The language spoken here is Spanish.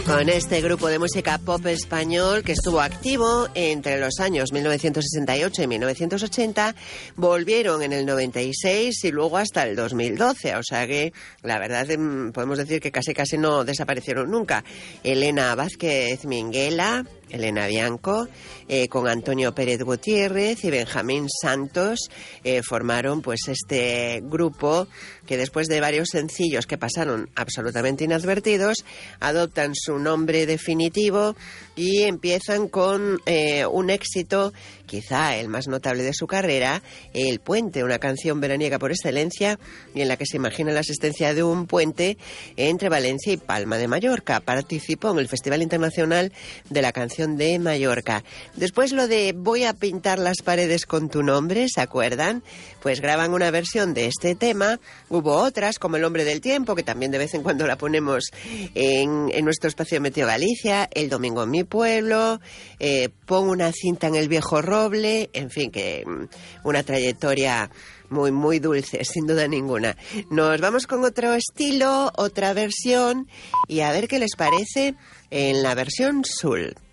Con este grupo de música pop español que estuvo activo entre los años 1968 y 1980, volvieron en el 96 y luego hasta el 2012. O sea que la verdad podemos decir que casi no desaparecieron nunca. Elena Vázquez Minguela, Elena Bianco, con Antonio Pérez Gutiérrez y Benjamín Santos, formaron pues este grupo que después de varios sencillos que pasaron absolutamente inadvertidos, adoptan su nombre definitivo y empiezan con un éxito, quizá el más notable de su carrera, El Puente, una canción veraniega por excelencia y en la que se imagina la existencia de un puente entre Valencia y Palma de Mallorca. Participó en el Festival Internacional de la Canción de Mallorca. Después lo de Voy a pintar las paredes con tu nombre, ¿se acuerdan? Pues graban una versión de este tema. Hubo otras, como El Hombre del Tiempo, que también de vez en cuando la ponemos en nuestro espacio Meteo Galicia, El Domingo en mi pueblo, Pon una cinta en el viejo roble, en fin, que una trayectoria muy dulce, sin duda ninguna. Nos vamos con otro estilo, otra versión, y a ver qué les parece en la versión Sul.